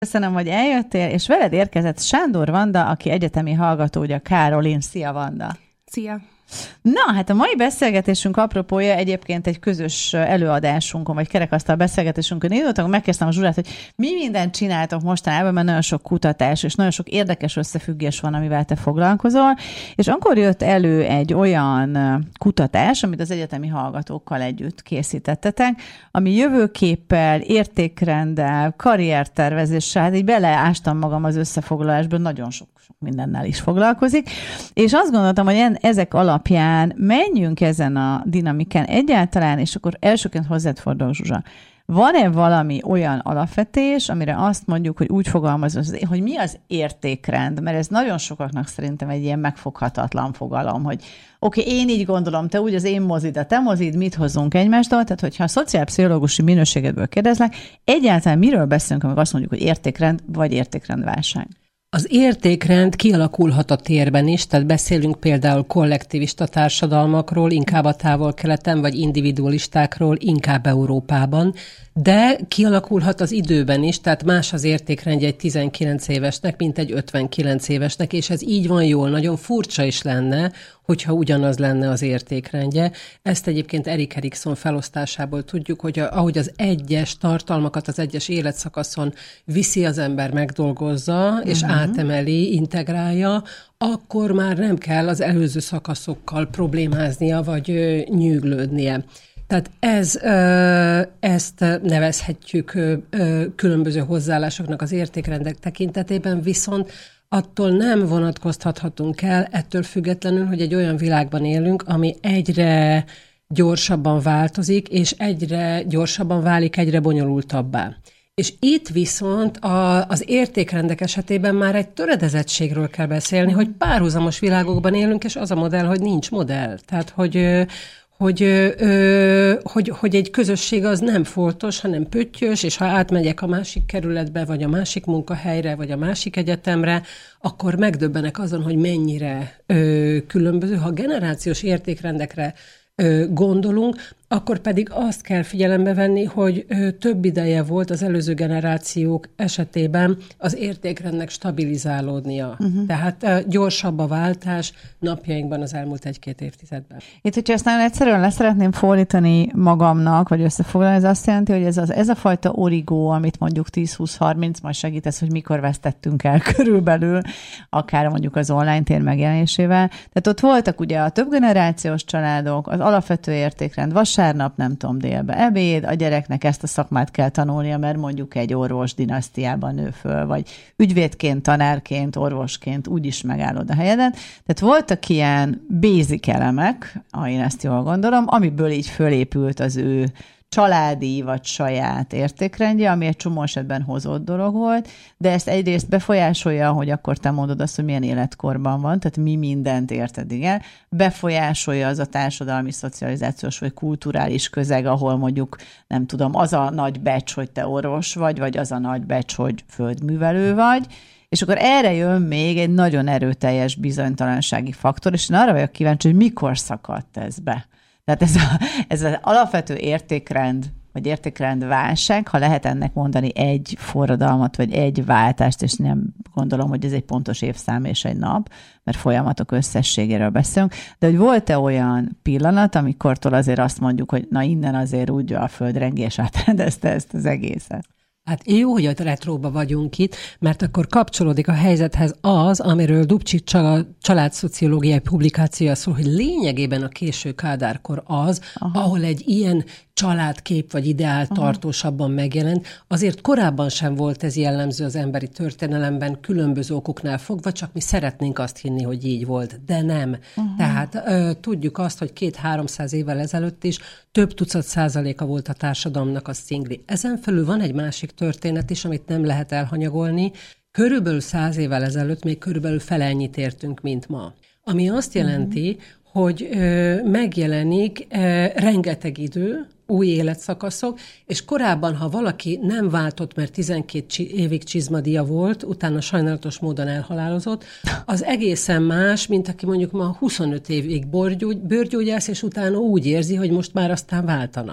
Köszönöm, hogy eljöttél, és veled érkezett Sándor Vanda, aki egyetemi hallgató, ugye Károlin. Szia, Vanda! Szia! Na, hát a mai beszélgetésünk apropója egyébként egy közös előadásunkon, vagy kerekasztal beszélgetésünkön indultunk, megkezdtem a Zsuzsát, hogy mi mindent csináltok mostanában, mert nagyon sok kutatás, és nagyon sok érdekes összefüggés van, amivel te foglalkozol, és akkor jött elő egy olyan kutatás, amit az egyetemi hallgatókkal együtt készítettetek, ami jövőképpel, értékrenddel, karriertervezéssel, hát így beleástam magam az összefoglalásban, nagyon sok mindennel is foglalkozik, és azt gondoltam, hogy ezek alapján menjünk ezen a dinamikán egyáltalán, és akkor elsőként hozzád fordulok, Zsuzsa. Van-e valami olyan alapvetés, amire azt mondjuk, hogy úgy fogalmazod, hogy mi az értékrend? Mert ez nagyon sokaknak szerintem egy ilyen megfoghatatlan fogalom, hogy oké, én így gondolom, te úgy, az én mozid, a te mozid, mit hozzunk egymástól? Tehát, hogyha a szociálpszichológusi minőségedből kérdezlek, egyáltalán miről beszélünk, amikor azt mondjuk, hogy értékrend vagy értékrendválság? Az értékrend kialakulhat a térben is, tehát beszélünk például kollektivista társadalmakról, inkább a távol-keleten, vagy individualistákról, inkább Európában, de kialakulhat az időben is, tehát más az értékrendje egy 19 évesnek, mint egy 59 évesnek, és ez így van jól, nagyon furcsa is lenne, hogyha ugyanaz lenne az értékrendje. Ezt egyébként Erik Erikson felosztásából tudjuk, hogy ahogy az egyes tartalmakat az egyes életszakaszon viszi az ember, megdolgozza, és átemeli, integrálja, akkor már nem kell az előző szakaszokkal problémáznia, vagy nyűglődnie. Tehát ezt nevezhetjük különböző hozzáállásoknak az értékrendek tekintetében, viszont attól nem vonatkoztathatunk el, ettől függetlenül, hogy egy olyan világban élünk, ami egyre gyorsabban változik, és egyre gyorsabban válik egyre bonyolultabbá. És itt viszont az értékrendek esetében már egy töredezettségről kell beszélni, hogy párhuzamos világokban élünk, és az a modell, hogy nincs modell. Tehát, hogy egy közösség az nem foltos, hanem pöttyös, és ha átmegyek a másik kerületbe, vagy a másik munkahelyre, vagy a másik egyetemre, akkor megdöbbenek azon, hogy mennyire különböző. Ha generációs értékrendekre gondolunk, akkor pedig azt kell figyelembe venni, hogy több ideje volt az előző generációk esetében az értékrendnek stabilizálódnia. Tehát gyorsabb a váltás napjainkban az elmúlt 1-2 évtizedben. Itt, hogyha ezt nagyon egyszerűen leszeretném fordítani magamnak, vagy összefoglalni, ez azt jelenti, hogy ez a fajta origó, amit mondjuk 10-20-30, majd segítesz, hogy mikor vesztettünk el körülbelül, akár mondjuk az online tér megjelenésével. Tehát ott voltak ugye a több generációs családok, az alapvető értékrend, vasárnap, nem tudom, délbe ebéd, a gyereknek ezt a szakmát kell tanulnia, mert mondjuk egy orvos dinasztiában nő föl, vagy ügyvédként, tanárként, orvosként úgyis megállod a helyedet. Tehát voltak ilyen basic elemek, ha én ezt jól gondolom, amiből így fölépült az ő családi vagy saját értékrendje, ami egy csomó esetben hozott dolog volt, de ezt egyrészt befolyásolja, hogy akkor te mondod azt, hogy milyen életkorban van, tehát mi mindent érted, igen. Befolyásolja az a társadalmi, szocializációs vagy kulturális közeg, ahol mondjuk, nem tudom, az a nagy becs, hogy te orvos vagy az a nagy becs, hogy földművelő vagy, és akkor erre jön még egy nagyon erőteljes bizonytalansági faktor, és én arra vagyok kíváncsi, hogy mikor szakadt ez be. Tehát ez az alapvető értékrend, vagy értékrendválság, ha lehet ennek mondani egy forradalmat, vagy egy váltást, és nem gondolom, hogy ez egy pontos évszám és egy nap, mert folyamatok összességéről beszélünk, de hogy volt-e olyan pillanat, amikortól azért azt mondjuk, hogy na innen azért úgy a földrengés átrendezte ezt az egészet? Hát jó, hogy a retróba vagyunk itt, mert akkor kapcsolódik a helyzethez az, amiről Dubcsik családszociológiai publikációja szól, hogy lényegében a késő Kádárkor az, ahol egy ilyen családkép vagy ideál tartósabban megjelent. Azért korábban sem volt ez jellemző az emberi történelemben, különböző okoknál fogva, csak mi szeretnénk azt hinni, hogy így volt, de nem. Tehát tudjuk azt, hogy 200-300 évvel ezelőtt is több tucat százaléka volt a társadalomnak a szingli. Ezen felül van egy másik történet is, amit nem lehet elhanyagolni. Körülbelül 100 évvel ezelőtt még körülbelül fele ennyit értünk, mint ma. Ami azt jelenti, hogy megjelenik rengeteg idő, új életszakaszok, és korábban, ha valaki nem váltott, mert 12 évig csizmadia volt, utána sajnálatos módon elhalálozott, az egészen más, mint aki mondjuk ma 25 évig bőrgyógyász, és utána úgy érzi, hogy most már aztán váltana.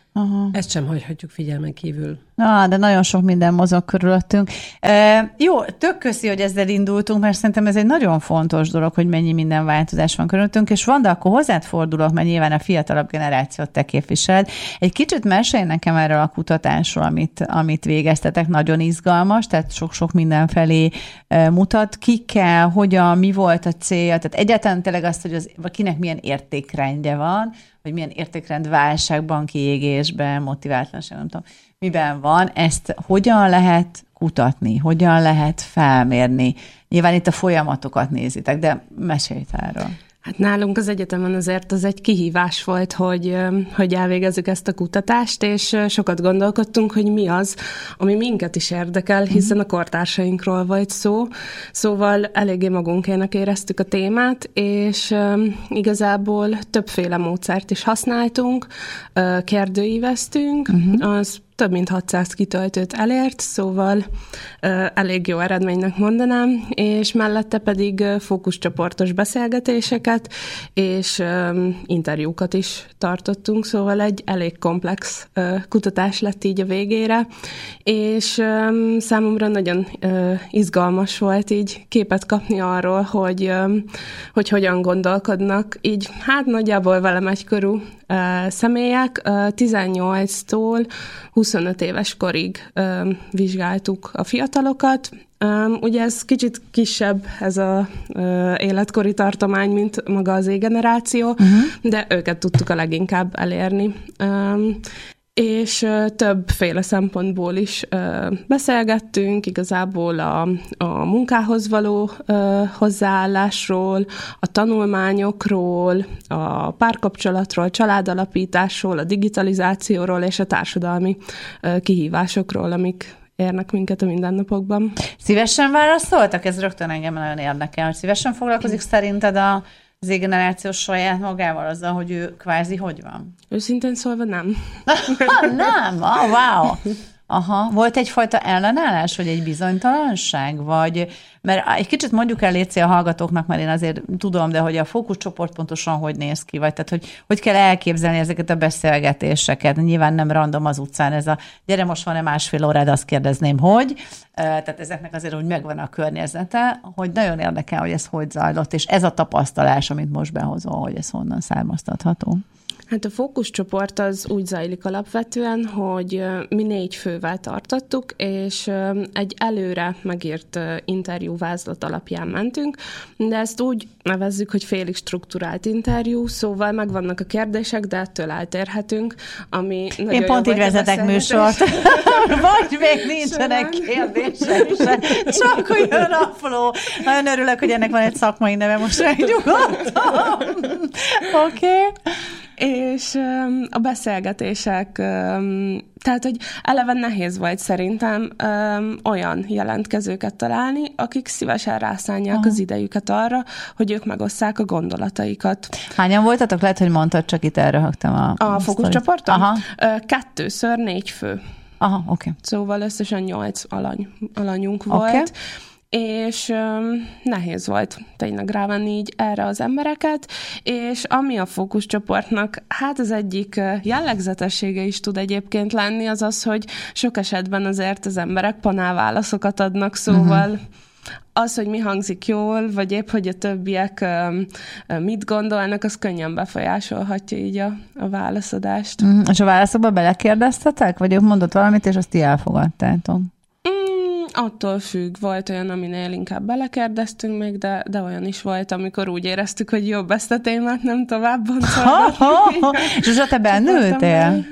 Aha. Ezt sem hagyhatjuk figyelmen kívül. De nagyon sok minden mozog körülöttünk. Jó, tök köszi, hogy ezzel indultunk, mert szerintem ez egy nagyon fontos dolog, hogy mennyi minden változás van körülöttünk, és Vanda, akkor hozzád fordulok, mert nyilván a fiatalabb generációt te képviseled. Egy kicsit mesélj nekem erről a kutatásról, amit végeztetek, nagyon izgalmas, tehát sok-sok mindenfelé mutat. Kikkel, hogyan, mi volt a célja, tehát egyáltalán tényleg azt, hogy kinek milyen értékrendje van, vagy milyen értékrend válságban, kiégésben, motiváltlanság, nem tudom, miben van, ezt hogyan lehet kutatni, hogyan lehet felmérni. Nyilván itt a folyamatokat nézitek, de mesélj erről. Hát nálunk az egyetemen azért az egy kihívás volt, hogy elvégezzük ezt a kutatást, és sokat gondolkodtunk, hogy mi az, ami minket is érdekel, hiszen a kortársainkról volt szó. Szóval eléggé magunkének éreztük a témát, és igazából többféle módszert is használtunk, kérdőíveztünk, az több mint 600 kitöltőt elért, szóval elég jó eredménynek mondanám, és mellette pedig fókuszcsoportos beszélgetéseket, és interjúkat is tartottunk, szóval egy elég komplex kutatás lett így a végére, és számomra nagyon izgalmas volt így képet kapni arról, hogy hogyan gondolkodnak így, hát nagyjából velem egykorú személyek, 18-tól 25 éves korig vizsgáltuk a fiatalokat. Ugye ez kicsit kisebb, ez az életkori tartomány, mint maga az Z-generáció, de őket tudtuk a leginkább elérni. És többféle szempontból is beszélgettünk, igazából a munkához való hozzáállásról, a tanulmányokról, a párkapcsolatról, családalapításról, a digitalizációról és a társadalmi kihívásokról, amik érnek minket a mindennapokban. Szívesen válaszoltak? Ez rögtön engem nagyon érdekel, hogy szívesen foglalkozik szerinted a Z-generáció saját magával, azzal, hogy ő kvázi hogy van? Őszintén szólva nem. Nem? Oh, wow! Aha. Volt egyfajta ellenállás, vagy egy bizonytalanság? Vagy, mert egy kicsit mondjuk el, létszi a hallgatóknak, mert én azért tudom, de hogy a fókuszcsoport pontosan hogy néz ki, vagy tehát hogy kell elképzelni ezeket a beszélgetéseket. Nyilván nem random az utcán ez a gyere, most van-e másfél órád, azt kérdezném, hogy. Tehát ezeknek azért úgy megvan a környezete, hogy nagyon érdekel, hogy ez hogy zajlott, és ez a tapasztalás, amit most behozol, hogy ez honnan származtatható. Hát a fókuszcsoport az úgy zajlik alapvetően, hogy mi 4 fővel tartottuk, és egy előre megírt interjúvázlat alapján mentünk, de ezt úgy nevezzük, hogy félig strukturált interjú, szóval megvannak a kérdések, de ettől eltérhetünk, ami nagyon én pont így vezetek műsort, vagy még nincsenek kérdések se, csak olyan apró. Nagyon örülök, hogy ennek van egy szakmai neve, most megnyugodtam. Oké. És a beszélgetések, tehát, hogy eleve nehéz volt szerintem olyan jelentkezőket találni, akik szívesen rászánják az idejüket arra, hogy ők megosszák a gondolataikat. Hányan voltatok? Lehet, hogy mondtad, csak itt elröhögtem a fókuszcsoporton? 2x4 fő. Aha, oké. Szóval összesen 8 alanyunk volt. És nehéz volt tényleg rávenni így erre az embereket, és ami a fókuszcsoportnak, hát az egyik jellegzetessége is tud egyébként lenni, az az, hogy sok esetben azért az emberek panelválaszokat adnak, szóval az, hogy mi hangzik jól, vagy épp, hogy a többiek mit gondolnak, az könnyen befolyásolhatja így a válaszadást. És a válaszokba belekérdeztetek? Vagy ők mondott valamit, és azt ti elfogadtátok? Attól függ, volt olyan, aminél inkább belekérdeztünk még, de olyan is volt, amikor úgy éreztük, hogy jobb ezt a témát nem tovább boncolgatni. Zsuzsa, te bennültél?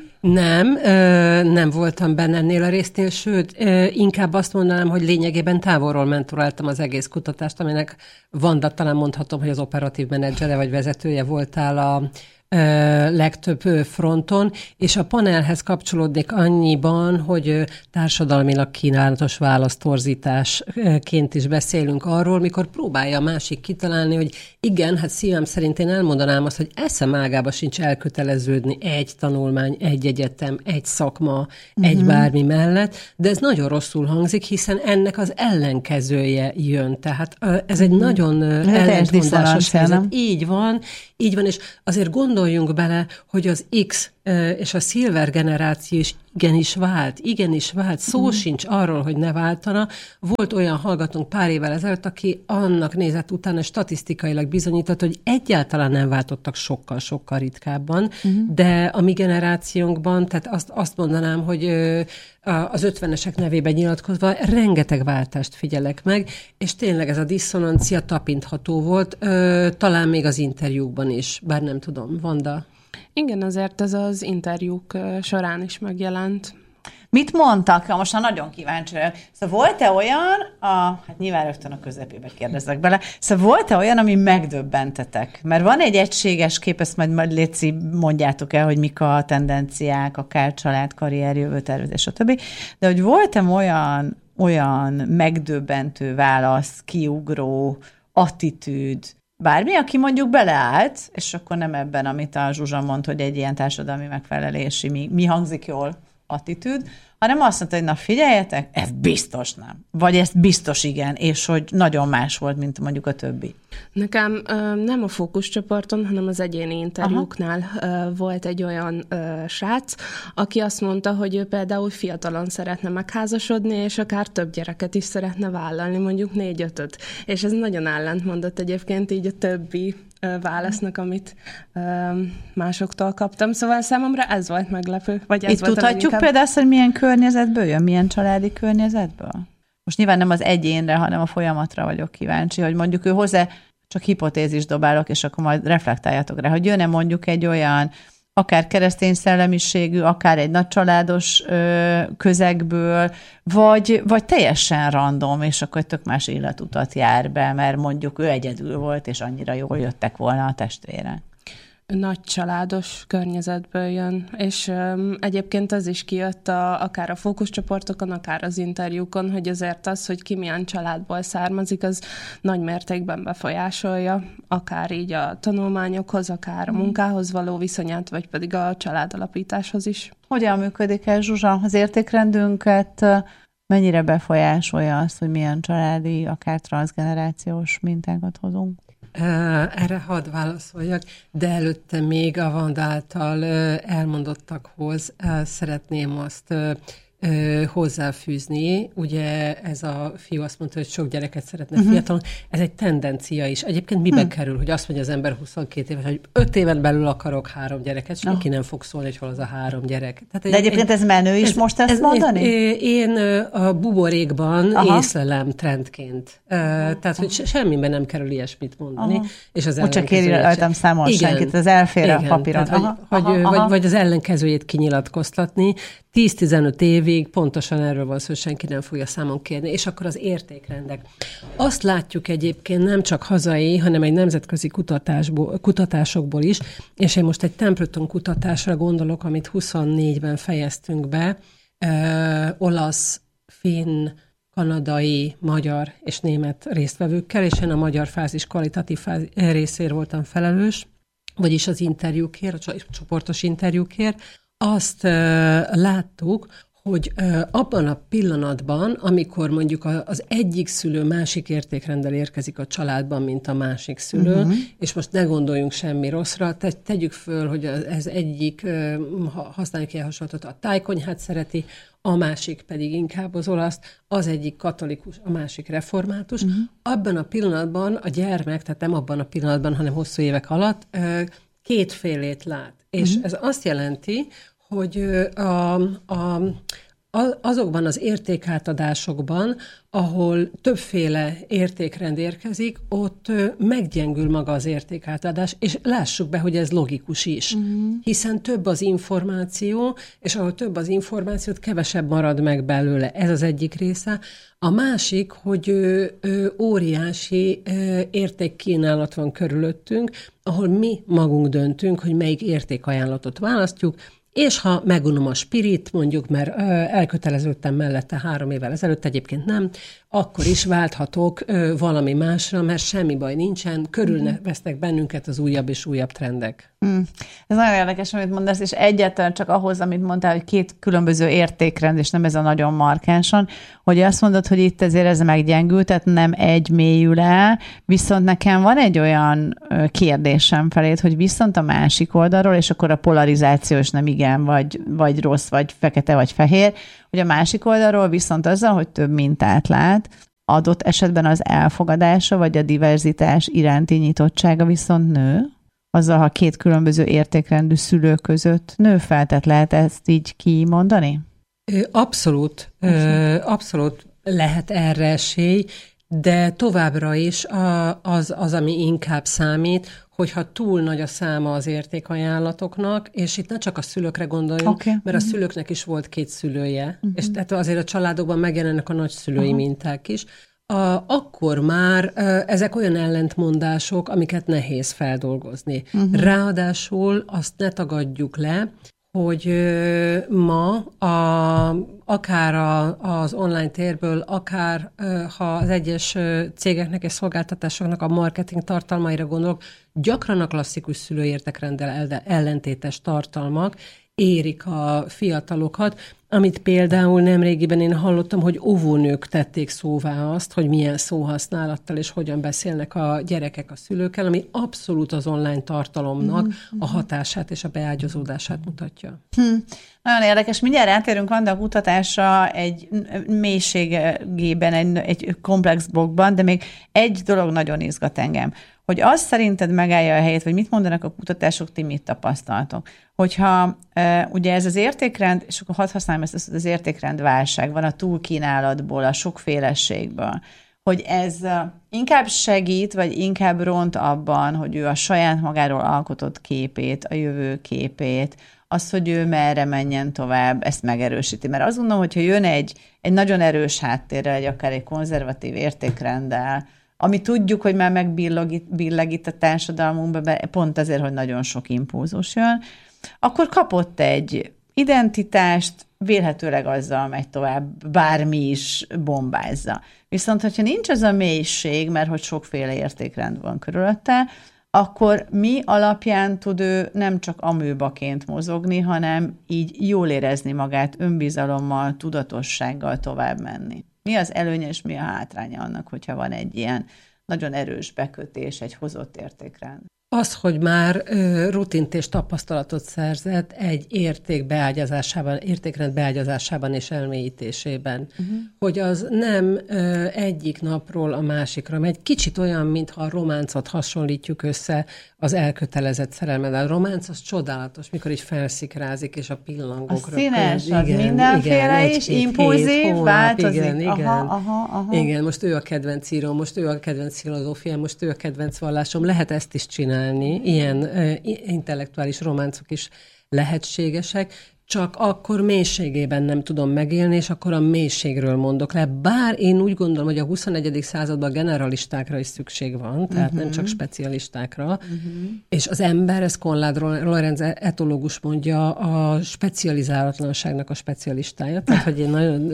Nem voltam benne ennél a résznél, sőt, inkább azt mondanám, hogy lényegében távolról mentoráltam az egész kutatást, aminek Vanda, talán mondhatom, hogy az operatív menedzsere vagy vezetője voltál a legtöbb fronton, és a panelhez kapcsolódnék annyiban, hogy társadalmilag kínálatos választorzításként is beszélünk arról, mikor próbálja a másik kitalálni, hogy igen, hát szívem szerint én elmondanám azt, hogy eszem ágába sincs elköteleződni egy tanulmány, egy egyetem, egy szakma, egy bármi mellett, de ez nagyon rosszul hangzik, hiszen ennek az ellenkezője jön. Tehát ez egy nagyon ellentmondásos helyzet. Így van, és azért gondoljunk bele, hogy az X és a Silver generáció is igenis vált, szó sincs arról, hogy ne váltana. Volt olyan hallgatónk pár évvel ezelőtt, aki annak nézett utána, statisztikailag bizonyított, hogy egyáltalán nem váltottak sokkal ritkábban, de a mi generációnkban, tehát azt mondanám, hogy az 50-esek nevében nyilatkozva rengeteg váltást figyelek meg, és tényleg ez a diszonancia tapintható volt, talán még az interjúkban is, bár nem tudom. Vanda? Igen, azért ez az interjúk során is megjelent. Mit mondtak? Most már nagyon kíváncsi vagyok. Szóval volt-e olyan, hát nyilván rögtön a közepébe kérdezek bele, szóval volt-e olyan, ami megdöbbentetek? Mert van egy egységes kép, ezt majd léci, mondjátok el, hogy mik a tendenciák, akár család, karrier, jövőtervezés, stb. De hogy volt-e olyan megdöbbentő válasz, kiugró, attitűd, bármi, aki mondjuk beleállt, és akkor nem ebben, amit a Zsuzsa mond, hogy egy ilyen társadalmi megfelelési, mi hangzik jól attitűd, hanem azt mondta, hogy na figyeljetek, ez biztos nem. Vagy ez biztos igen, és hogy nagyon más volt, mint mondjuk a többi. Nekem nem a fókuszcsoporton, hanem az egyéni interjúknál volt egy olyan srác, aki azt mondta, hogy ő például fiatalon szeretne megházasodni, és akár több gyereket is szeretne vállalni, mondjuk 4-5-öt. És ez nagyon ellentmondott egyébként így a többi válasznak, amit másoktól kaptam. Szóval számomra ez volt meglepő. Vagy ez itt volt tudhatjuk például azt, hogy milyen környezetből jön, milyen családi környezetből? Most nyilván nem az egyénre, hanem a folyamatra vagyok kíváncsi, hogy mondjuk ő hozzá, csak hipotézis dobálok, és akkor majd reflektáljatok rá, hogy jön-e mondjuk egy olyan, akár keresztény szellemiségű, akár egy nagycsaládos közegből, vagy teljesen random, és akkor tök más életutat jár be, mert mondjuk ő egyedül volt, és annyira jól jöttek volna a testvére. Nagy családos környezetből jön, és egyébként az is kijött akár a fókuszcsoportokon, akár az interjúkon, hogy azért az, hogy ki milyen családból származik, az nagy mértékben befolyásolja, akár így a tanulmányokhoz, akár a munkához való viszonyát, vagy pedig a családalapításhoz is. Hogyan működik ez, Zsuzsa? Az értékrendünket mennyire befolyásolja azt, hogy milyen családi, akár transzgenerációs mintákat hozunk? Erre hadd válaszoljak, de előtte még a Vanda által elmondottakhoz szeretném azt hozzáfűzni. Ugye ez a fiú azt mondta, hogy sok gyereket szeretne fiatalon. Ez egy tendencia is. Egyébként mibe kerül, hogy azt mondja az ember 22 éves, hogy 5 éven belül akarok 3 gyereket, és senki nem fog szólni, hogy hol az a 3 gyerek. Tehát de egyébként ez menő is most ezt mondani? Én a buborékban észlelem trendként. Tehát, hogy semmiben nem kerül ilyesmit mondani. És az csak kéri rajtam számol senkit, az elfér a papíron. Tehát, vagy az ellenkezőjét kinyilatkoztatni. 10-15 évig pontosan erről van szó, hogy senki nem fogja számon kérni, és akkor az értékrendek. Azt látjuk egyébként nem csak hazai, hanem egy nemzetközi kutatásokból is, és én most egy Templeton kutatásra gondolok, amit 24-ben fejeztünk be, olasz, finn, kanadai, magyar és német résztvevőkkel, és én a magyar fázis kvalitatív részéről voltam felelős, vagyis az interjúkért, a csoportos interjúkért. Azt láttuk, hogy abban a pillanatban, amikor mondjuk az egyik szülő másik értékrenddel érkezik a családban, mint a másik szülő, és most ne gondoljunk semmi rosszra, tegyük föl, hogy ez egyik, használjuk ilyen hasonlatot, a tájkonyhát szereti, a másik pedig inkább az olaszt, az egyik katolikus, a másik református. Abban a pillanatban a gyermek, tehát nem abban a pillanatban, hanem hosszú évek alatt kétfélét lát. És ez azt jelenti, hogy azokban az értékátadásokban, ahol többféle értékrend érkezik, ott meggyengül maga az értékátadás, és lássuk be, hogy ez logikus is. Hiszen több az információ, és ahol több az információt, kevesebb marad meg belőle. Ez az egyik része. A másik, hogy óriási értékkínálat van körülöttünk, ahol mi magunk döntünk, hogy melyik értékajánlatot választjuk, és ha megunom a spirit, mondjuk, mert elköteleződtem mellette 3 évvel ezelőtt, egyébként nem, akkor is válthatok valami másra, mert semmi baj nincsen, körülvesznek bennünket az újabb és újabb trendek. Ez nagyon érdekes, amit mondasz, és egyáltalán csak ahhoz, amit mondtál, hogy 2 különböző értékrend, és nem ez a nagyon markánsan, hogy azt mondod, hogy itt ezért ez meggyengült, tehát nem egy mélyül el, viszont nekem van egy olyan kérdésem feléd, hogy viszont a másik oldalról, és akkor a polarizációs nem igen, vagy rossz, vagy fekete, vagy fehér, hogy a másik oldalról viszont azzal, hogy több mintát lát, adott esetben az elfogadása, vagy a diverzitás iránti nyitottsága viszont nő, azzal, ha 2 különböző értékrendű szülő között nő fel, tehát lehet ezt így kimondani? Abszolút lehet erre esély, de továbbra is az, ami inkább számít, hogyha túl nagy a száma az értékajánlatoknak, és itt ne csak a szülőkre gondoljunk, mert a szülőknek is volt 2 szülője, és tehát azért a családokban megjelennek a nagyszülői minták is, akkor már ezek olyan ellentmondások, amiket nehéz feldolgozni. Ráadásul azt ne tagadjuk le, hogy ma akár az online térből, akár ha az egyes cégeknek és szolgáltatásoknak a marketing tartalmaira gondolok, gyakran a klasszikus szülőértékrenddel ellentétes tartalmak érik a fiatalokat, amit például nemrégiben én hallottam, hogy óvónők tették szóvá azt, hogy milyen szóhasználattal és hogyan beszélnek a gyerekek a szülőkkel, ami abszolút az online tartalomnak a hatását és a beágyazódását mutatja. Nagyon érdekes. Mindjárt rátérünk Vanda a kutatásra egy mélységében, egy komplex blokkban, de még egy dolog nagyon izgat engem, hogy az szerinted megállja a helyét, vagy mit mondanak a kutatások, ti mit tapasztaltok? Hogyha ugye ez az értékrend, és akkor hadd használjam ezt az értékrend válság, van a túlkínálatból, a sokféleségből, hogy ez inkább segít, vagy inkább ront abban, hogy ő a saját magáról alkotott képét, a jövő képét, az, hogy ő merre menjen tovább, ezt megerősíti. Mert azt gondolom, hogyha jön egy nagyon erős háttérrel, akár egy konzervatív értékrenddel, ami tudjuk, hogy már megbillegít a társadalmunkba, pont azért, hogy nagyon sok impulzus jön, akkor kapott egy identitást, vélhetőleg azzal megy tovább, bármi is bombázza. Viszont, hogyha nincs az a mélység, mert hogy sokféle értékrend van körülötte, akkor mi alapján tud ő nem csak amőbaként mozogni, hanem így jól érezni magát, önbizalommal, tudatossággal tovább menni. Mi az előnye és mi a hátránya annak, hogyha van egy ilyen nagyon erős bekötés, egy hozott értékrend? Az, hogy már rutint és tapasztalatot szerzett egy értékrend beágyazásában és elmélyítésében. Hogy az nem egyik napról a másikra megy. Kicsit olyan, mintha a románcot hasonlítjuk össze az elkötelezett szerelmeddel. A románc az csodálatos, mikor így felszikrázik, és a pillangók. A színes, az mindenféle is, impulzív, változik. Igen, most ő a kedvenc író, most ő a kedvenc filozófiám, most ő a kedvenc vallásom. Lehet ezt is csinálni, ilyen intellektuális románcok is lehetségesek, csak akkor mélységében nem tudom megélni, és akkor a mélységről mondok le. Bár én úgy gondolom, hogy a 21. században generalistákra is szükség van, tehát nem csak specialistákra, és az ember, ez Konrad Lorenz etológus mondja, a specializálatlanságnak a specialistája, tehát hogy én nagyon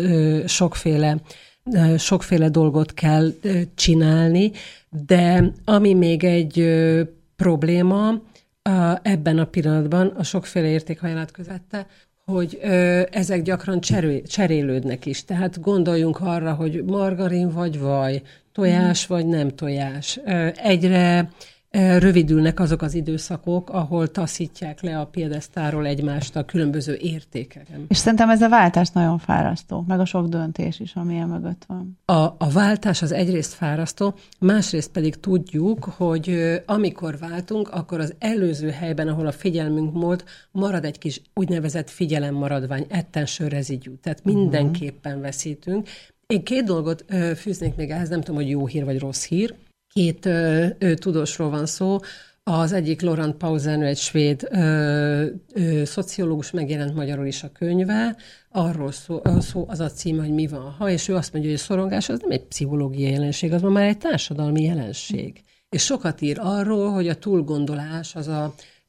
sokféle dolgot kell csinálni, de ami még egy probléma ebben a pillanatban a sokféle értékajánlat közötte, hogy ezek gyakran cserélődnek is. Tehát gondoljunk arra, hogy margarin vagy vaj, tojás vagy nem tojás. Egyre rövidülnek azok az időszakok, ahol taszítják le a piedesztáról egymást a különböző értékeken. És szerintem ez a váltás nagyon fárasztó, meg a sok döntés is, amilyen mögött van. A váltás az egyrészt fárasztó, másrészt pedig tudjuk, hogy amikor váltunk, akkor az előző helyben, ahol a figyelmünk volt, marad egy kis úgynevezett figyelemmaradvány, attention residue, tehát mindenképpen veszítünk. Én 2 dolgot fűznék még ehhez, nem tudom, hogy jó hír vagy rossz hír. 2 tudósról van szó. Az egyik Laurent Pausen, egy svéd szociológus, megjelent magyarul is a könyve, arról szó az a címe, hogy mi van ha, és ő azt mondja, hogy a szorongás az nem egy pszichológiai jelenség, az már egy társadalmi jelenség. És sokat ír arról, hogy a túlgondolás az a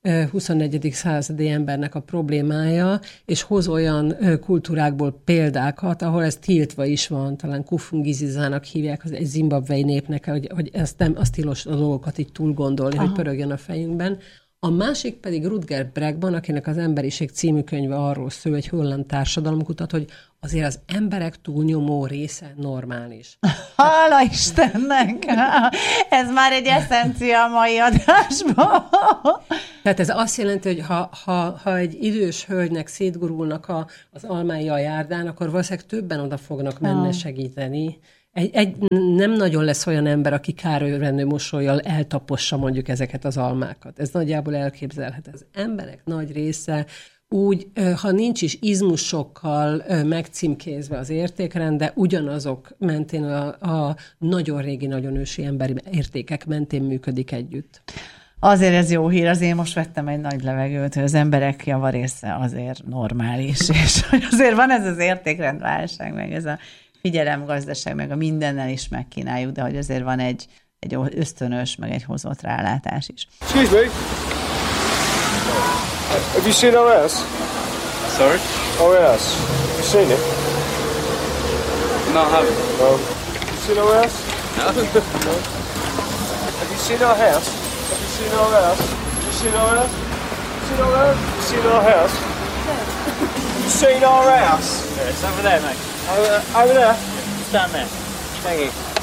21. századi embernek a problémája, és hoz olyan kultúrákból példákat, ahol ez tiltva is van, talán Kufungizizának hívják, az egy zimbabwei népnek, hogy ezt nem, azt tilos a dolgokat így túl gondolni, hogy pörögjön a fejünkben. A másik pedig Rutger Bregman, akinek az Emberiség című könyve arról szól, egy holland társadalomkutat, hogy azért az emberek túlnyomó része normális. Hála Istennek! Ez már egy eszencia a mai adásban. Tehát ez azt jelenti, hogy ha egy idős hölgynek szétgurulnak az almái a járdán, akkor valószínűleg többen oda fognak menni segíteni. Nem nagyon lesz olyan ember, aki kárőrendő mosollyal eltapossa mondjuk ezeket az almákat. Ez nagyjából elképzelhető. Az emberek nagy része úgy, ha nincs is izmusokkal megcímkézve az értékrend, de ugyanazok mentén a nagyon régi, nagyon ősi emberi értékek mentén működik együtt. Azért ez jó hír, azért most vettem egy nagy levegőt, hogy az emberek javarésze azért normális, és hogy azért van ez az értékrendválság, meg ez a figyelemgazdaság, meg a mindennel is megkínáljuk, de hogy azért van egy ösztönös, meg egy hozott rálátás is. Excuse me. Have you seen our house? Sorry? Our house. Have you seen it? No, I haven't. No. Have you seen our house? No. No. Have you seen our house? Have you seen our house? Have you seen our house? Have you seen our house? Have you seen our house? Have you seen our house? Yeah, it's over there, mate. Over there? It's down there. Thank you.